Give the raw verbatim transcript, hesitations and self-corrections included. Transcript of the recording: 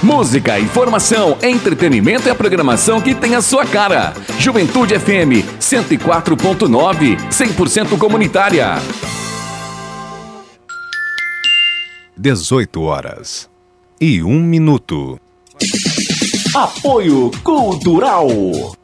Música, informação, entretenimento e a programação que tem a sua cara. Juventude F M cento e quatro ponto nove, cem por cento comunitária. dezoito horas e um minuto. Apoio Cultural.